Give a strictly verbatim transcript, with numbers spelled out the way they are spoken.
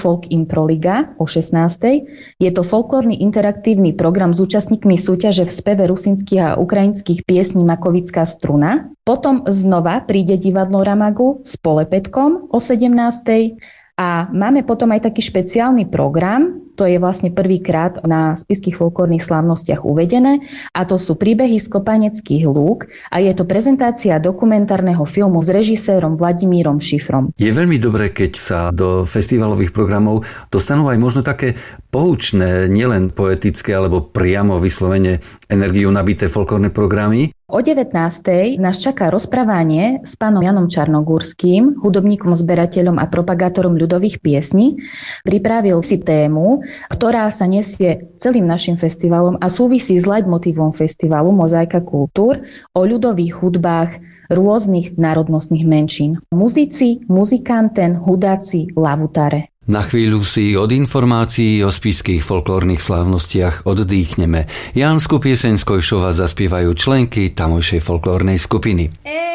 Folk Improliga o šestnástej. Je to folklórny interaktívny program s účastníkmi súťaže v speve rusinských a ukrajinských piesní Makovická struna. Potom znova príde divadlo Ramagu s Polepetkom o sedemnástej. A máme potom aj taký špeciálny program, to je vlastne prvýkrát na spišských folklórnych slávnostiach uvedené, a to sú príbehy z Kopaneckých lúk a je to prezentácia dokumentárneho filmu s režisérom Vladimírom Šifrom. Je veľmi dobré, keď sa do festivalových programov dostanú aj možno také poučné, nielen poetické alebo priamo vyslovene energiu nabité folklórne programy. O devätnástej nás čaká rozprávanie s pánom Janom Čarnogórským, hudobníkom, zberateľom a propagátorom ľudových piesní. Pripravil si tému, ktorá sa nesie celým našim festivalom a súvisí s leitmotívom festivalu Mozaika kultúr o ľudových hudbách rôznych národnostných menšín. Muzici, muzikanten, hudáci, lavutare. Na chvíľu si od informácií o spišských folklórnych slávnostiach oddýchneme. Jánsku pieseň z Kojšova zaspievajú členky tamojšej folklórnej skupiny.